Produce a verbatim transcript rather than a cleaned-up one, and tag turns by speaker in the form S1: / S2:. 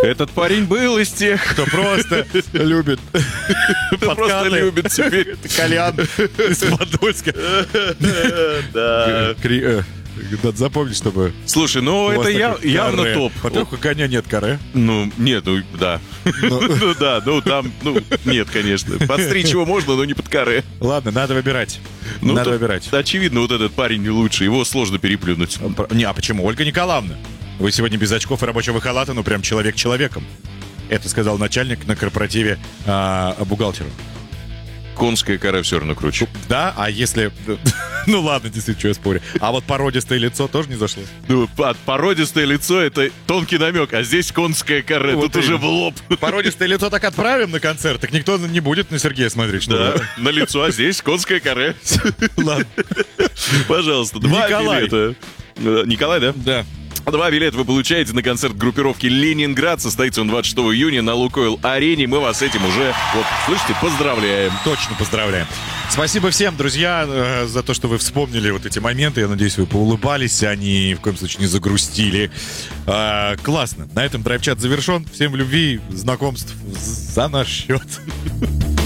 S1: Этот парень был из тех,
S2: кто просто любит
S1: кто просто любит теперь
S2: кальян из Подольска.
S1: Да.
S2: Надо запомнить, чтобы...
S1: Слушай, ну это я, явно топ.
S2: Во-первых, у коня нет каре.
S1: Ну, нет, ну, да. Ну, да, ну, там, ну, нет, конечно. Подстричь его можно, но не под каре.
S2: Ладно, надо выбирать.
S1: Ну,
S2: надо выбирать.
S1: Очевидно, вот этот парень не лучше, его сложно переплюнуть.
S2: Не, а почему? Ольга Николаевна, вы сегодня без очков и рабочего халата, ну, прям человек человеком. Это сказал начальник на корпоративе а, бухгалтеру.
S1: Конское каре все равно круче.
S2: Да, а если... Ну ладно, действительно, что я спорю. А вот породистое лицо тоже не зашло?
S1: Ну, породистое лицо — это тонкий намек, а здесь конское каре,
S2: вот
S1: тут уже в лоб.
S2: Породистое лицо так отправим на концерт, так никто не будет на Сергея смотреть, что
S1: да, на лицо, а здесь конское каре.
S2: Ладно.
S1: Пожалуйста, два билета. Николай, да?
S2: Да.
S1: Два билета вы получаете на концерт группировки «Ленинград». Состоится он двадцать шестого июня на Лукойл-арене. Мы вас с этим уже, вот, слышите, поздравляем.
S2: Точно поздравляем. Спасибо всем, друзья, за то, что вы вспомнили вот эти моменты. Я надеюсь, вы поулыбались, они ни в коем случае не загрустили. А, классно. На этом драйв-чат завершен. Всем любви, знакомств за наш счет.